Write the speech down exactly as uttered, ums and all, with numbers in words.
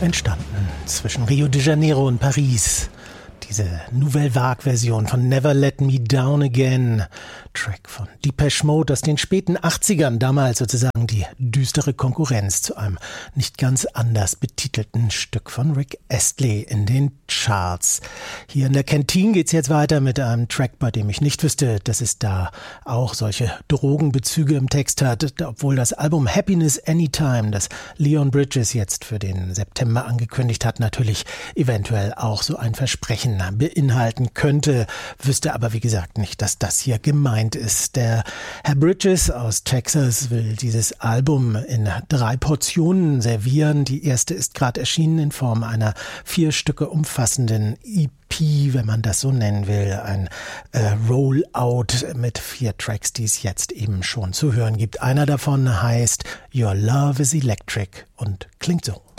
entstanden zwischen Rio de Janeiro und Paris. Diese Nouvelle Vague-Version von Never Let Me Down Again, Track von Depeche Mode aus den späten achtzigern, damals sozusagen die düstere Konkurrenz zu einem nicht ganz anders betitelten Stück von Rick Astley in den Charts. Hier in der Kantine geht's jetzt weiter mit einem Track, bei dem ich nicht wüsste, dass es da auch solche Drogenbezüge im Text hat, obwohl das Album Happiness Anytime, das Leon Bridges jetzt für den September angekündigt hat, natürlich eventuell auch so ein Versprechen beinhalten könnte, wüsste aber wie gesagt nicht, dass das hier gemeint ist. Der Herr Bridges aus Texas will dieses Album in drei Portionen servieren. Die erste ist gerade erschienen in Form einer vier Stücke umfassenden E P, wenn man das so nennen will, ein äh, Rollout mit vier Tracks, die es jetzt eben schon zu hören gibt. Einer davon heißt Your Love is Electric und klingt so.